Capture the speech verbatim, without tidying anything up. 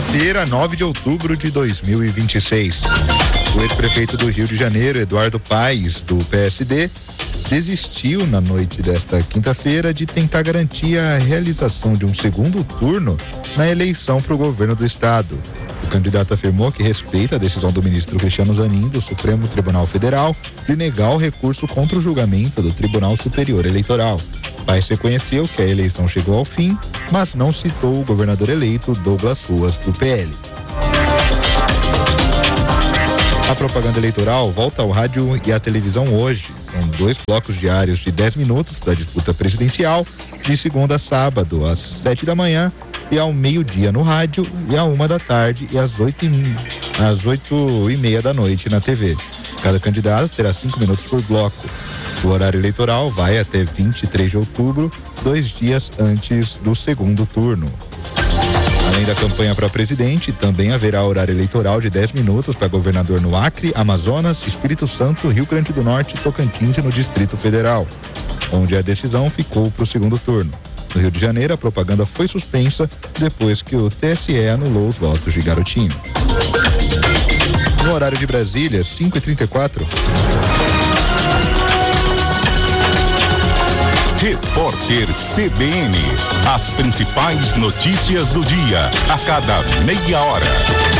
Quinta-feira, nove de outubro de dois mil e vinte e seis. O ex-prefeito do Rio de Janeiro, Eduardo Paes, do P S D, desistiu na noite desta quinta-feira de tentar garantir a realização de um segundo turno na eleição para o governo do estado. O candidato afirmou que respeita a decisão do ministro Cristiano Zanin do Supremo Tribunal Federal de negar o recurso contra o julgamento do Tribunal Superior Eleitoral. Paes reconheceu que a eleição chegou ao fim, mas não citou o governador eleito Douglas Ruas, do P L. A propaganda eleitoral volta ao rádio e à televisão hoje. São dois blocos diários de dez minutos para a disputa presidencial, de segunda a sábado, às sete da manhã e ao meio-dia no rádio, e à uma da tarde e às oito e, às oito e meia da noite na T V. Cada candidato terá cinco minutos por bloco. O horário eleitoral vai até vinte e três de outubro, dois dias antes do segundo turno. Além da campanha para presidente, também haverá horário eleitoral de dez minutos para governador no Acre, Amazonas, Espírito Santo, Rio Grande do Norte, Tocantins e no Distrito Federal, onde a decisão ficou para o segundo turno. No Rio de Janeiro, a propaganda foi suspensa depois que o T S E anulou os votos de Garotinho. No horário de Brasília, cinco e trinta e quatro. Repórter C B N. As principais notícias do dia, a cada meia hora.